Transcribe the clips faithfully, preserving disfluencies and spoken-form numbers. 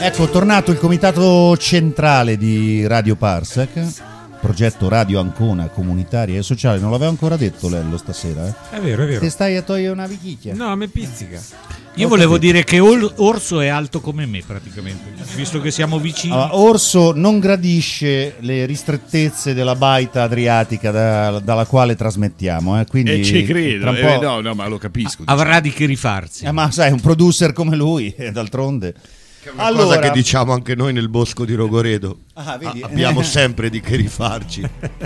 Ecco, tornato il comitato centrale di Radio Parsec, progetto Radio Ancona comunitaria e sociale. Non l'avevo ancora detto Lello stasera, eh? È vero, è vero. Ti stai a togliere una vichicchia? No, a me pizzica. Io volevo dire che Orso è alto come me praticamente, visto che siamo vicini. Allora, Orso non gradisce le ristrettezze della baita adriatica da, dalla quale trasmettiamo, eh? Quindi e ci credo, tra un eh, po'... no, no, ma lo capisco. Avrà di che rifarsi. Eh, ma sai, un producer come lui, eh, d'altronde. Che è una allora... cosa che diciamo anche noi nel bosco di Rogoredo. Ah, vedi? Ah, abbiamo sempre di che rifarci.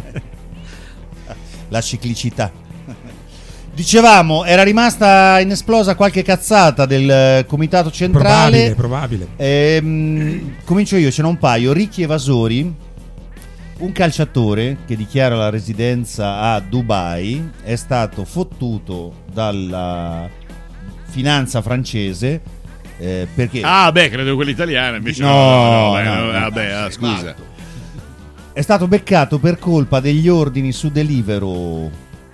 La ciclicità. Dicevamo, era rimasta inesplosa qualche cazzata del comitato centrale. Probabile, probabile. Ehm, comincio io, ce n'è un paio. Ricchi evasori. Un calciatore che dichiara la residenza a Dubai è stato fottuto dalla finanza francese eh, perché... Ah, beh, credo quella italiana invece. No, no, no, no, no, no, no, vabbè, no, ah, scusa. È stato beccato per colpa degli ordini su Deliveroo.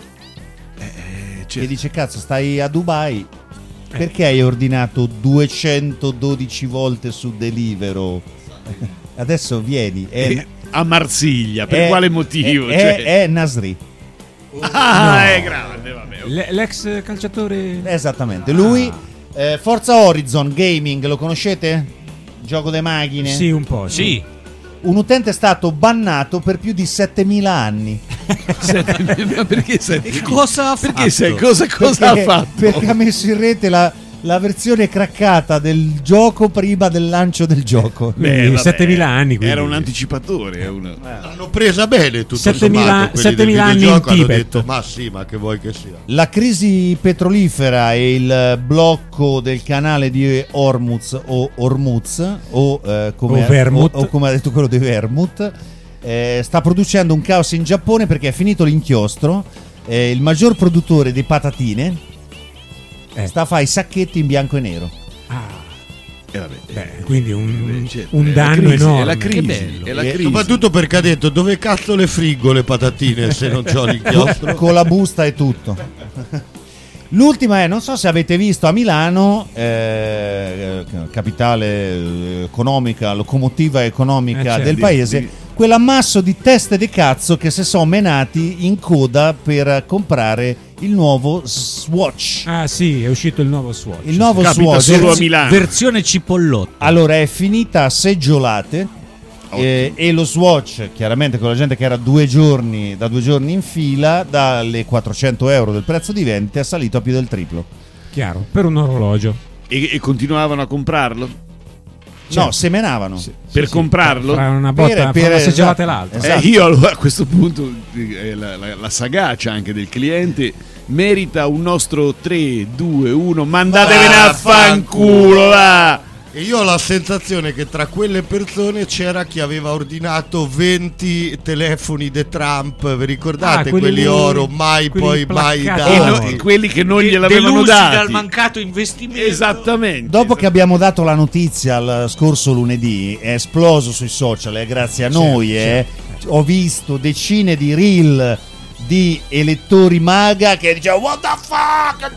Che dice, cazzo, stai a Dubai, perché hai ordinato duecentododici volte su Deliveroo? Adesso vieni. È, a Marsiglia, per è, quale motivo? È, cioè? è, è Nasri. Ah, No. è grande, vabbè. L- l'ex calciatore. Esattamente, lui. Eh, Forza Horizon Gaming, lo conoscete? Gioco delle macchine? Sì, un po'. Sì. Un utente è stato bannato per più di settemila anni. Ma perché sei? E cosa ha fatto? Perché sei? Cosa, cosa perché, ha fatto? Perché ha messo in rete la, la versione craccata del gioco prima del lancio del gioco. Beh, vabbè, settemila anni, quindi. Era un anticipatore. Uno. L'hanno presa bene tutto settemila sommato, quelli settemila del anni in videogioco hanno Tibet. detto, ma sì, ma che vuoi che sia. La crisi petrolifera e il blocco del canale di Hormuz o Hormuz o, eh, come, O Vermouth. o, o come ha detto quello di Vermouth eh, sta producendo un caos in Giappone perché è finito l'inchiostro. Eh, il maggior produttore di patatine Eh. sta a fare i sacchetti in bianco e nero. Ah, Eh, vabbè. beh, quindi un, Cioè, un è la danno crisi, enorme. È la crisi. Che bello. È la E crisi. Soprattutto perché ha detto, dove cazzo le friggo le patatine se non c'ho l'inchiostro? Con la busta e tutto. L'ultima è, non so se avete visto a Milano, eh, capitale eh, economica, locomotiva economica Eh, certo. del Di- paese, di- quell'ammasso di teste di cazzo che si sono menati in coda per comprare il nuovo Swatch. Ah, sì, è uscito il nuovo Swatch. Il nuovo Capita Swatch. solo a Milano. Versione cipollotto. Allora è finita a seggiolate. Eh, e lo Swatch, chiaramente con la gente che era due giorni da due giorni in fila, dalle quattrocento euro del prezzo di vendita è salito a più del triplo. Chiaro, per un orologio. E, e continuavano a comprarlo? No, semenavano. Sì, Per sì, comprarlo? Fra una botta, Per- fra per- una seggiolata e esatto. l'altra. Esatto. Eh, io allora, a questo punto eh, la, la, la sagacia anche del cliente merita un nostro tre, due, uno. Mandatevene a fanculo, va! E io ho la sensazione che tra quelle persone c'era chi aveva ordinato venti telefoni de Trump, vi ricordate? Ah, quelli quelli lì- oro, mai quelli poi mai placcati. E dati. no- quelli che non gliel'avevano Delusi dati. dal mancato investimento. Esattamente. Dopo che abbiamo dato la notizia il scorso lunedì, è esploso sui social, eh, grazie a noi. eh. Ho visto decine di reel di elettori MAGA che dicevano what the fuck,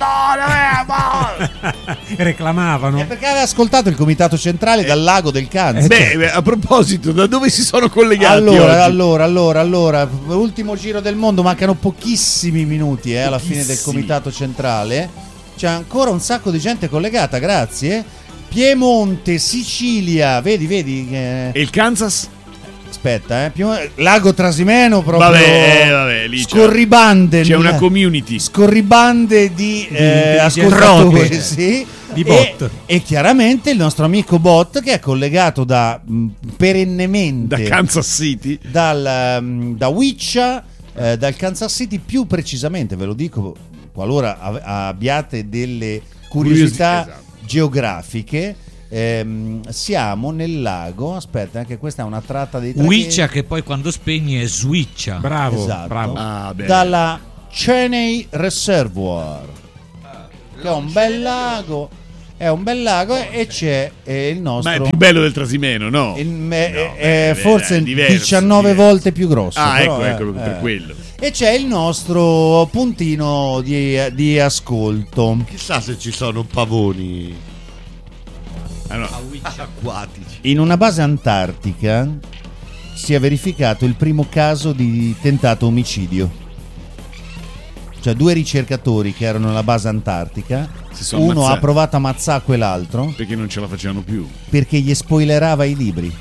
no, Reclamavano. è perché aveva ascoltato il comitato centrale dal lago del Canzas. Beh, beh, a proposito, da dove si sono collegati Allora, oggi? allora, allora, allora, ultimo giro del mondo, mancano pochissimi minuti eh, alla fine del Pochissimi. comitato centrale. C'è ancora un sacco di gente collegata, grazie. Piemonte, Sicilia, vedi, vedi. eh, E il Kansas? Aspetta, eh, Piemo- Lago Trasimeno proprio. Vabbè, eh, vabbè, lì c'è- scorribande. C'è una community. Scorribande di, eh, di ascoltatori, robe. sì. Di E- bot. E, chiaramente il nostro amico Bot che è collegato da mh, perennemente Da Kansas City. dal, um, da Wiccia, eh, dal Kansas City, più precisamente, ve lo dico, qualora av- abbiate delle curiosità Curiosi- esatto. geografiche. Ehm, siamo nel lago, aspetta, anche questa è una tratta dei traghetti. Wiccia che poi quando spegni è switcha. Bravo, Esatto. bravo. Ah, beh. Dalla Cheney Reservoir, che è un bel lago, è un bel lago e c'è eh, il nostro. Ma è più bello del Trasimeno, no? il me- No, è- beh, è beh, forse è diverso, diciannove diverso. volte più grosso. Ah, però, ecco, eh, ecco, per eh. quello. E c'è il nostro puntino di, di ascolto. Chissà se ci sono pavoni. Allora, Acquatici. In una base antartica si è verificato il primo caso di tentato omicidio. Cioè due ricercatori che erano nella base antartica, Si sono uno ammazzati. ha provato a ammazzare quell'altro perché non ce la facevano più. perché gli spoilerava i libri.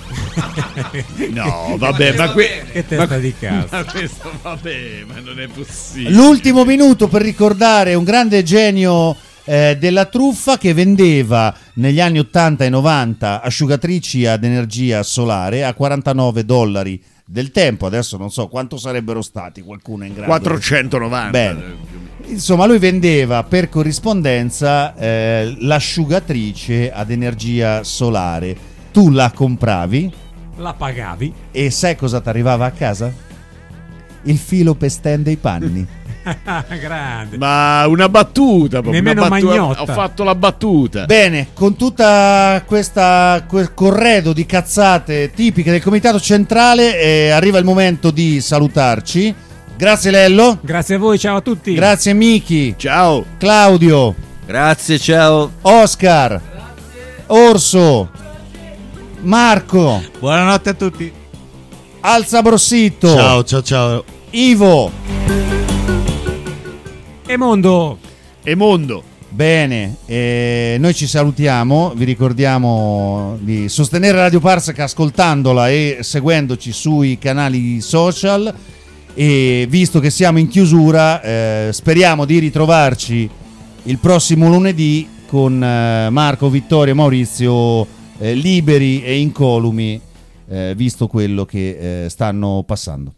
No, vabbè, ma, que- Che testa ma- di cazzo. ma questo, vabbè, ma non è possibile. L'ultimo minuto per ricordare un grande genio eh, della truffa che vendeva negli anni ottanta e novanta asciugatrici ad energia solare a quarantanove dollari del tempo. Adesso non so quanto sarebbero stati, qualcuno è in grado. quattrocentonovanta. Bene. Insomma, lui vendeva per corrispondenza eh, l'asciugatrice ad energia solare. Tu la compravi La pagavi. e sai cosa ti arrivava a casa? Il filo per stendere i panni. Grande. Ma una battuta, proprio, Nemmeno una battuta. Magnotta. Ho fatto la battuta. Bene, con tutta questa quel corredo di cazzate tipiche del Comitato Centrale eh, arriva il momento di salutarci. Grazie Lello, Grazie a voi, ciao a tutti. grazie Miki, Ciao. Claudio, Grazie, ciao. Oscar, Orso, Marco, Buonanotte a tutti. Alza Brossito, Ciao, ciao, ciao. Ivo. E mondo. E mondo. Bene, eh, noi ci salutiamo, vi ricordiamo di sostenere Radio Parsec ascoltandola e seguendoci sui canali social, e visto che siamo in chiusura eh, speriamo di ritrovarci il prossimo lunedì con eh, Marco, Vittorio e Maurizio eh, liberi e incolumi, eh, visto quello che eh, stanno passando.